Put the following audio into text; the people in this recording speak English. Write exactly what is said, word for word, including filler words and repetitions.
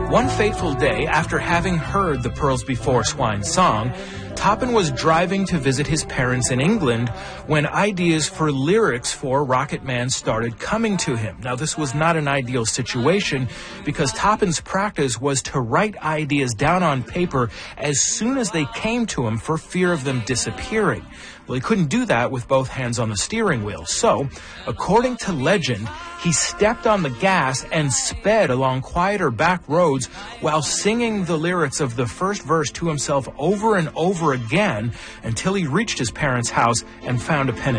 One fateful day, after having heard the Pearls Before Swine song, Toppin was driving to visit his parents in England when ideas for lyrics for Rocket Man started coming to him. Now, this was not an ideal situation because Toppin's practice was to write ideas down on paper as soon as they came to him for fear of them disappearing. Well, he couldn't do that with both hands on the steering wheel. So, according to legend, he stepped on the gas and sped along quieter back roads while singing the lyrics of the first verse to himself over and over again until he reached his parents' house and found a pen and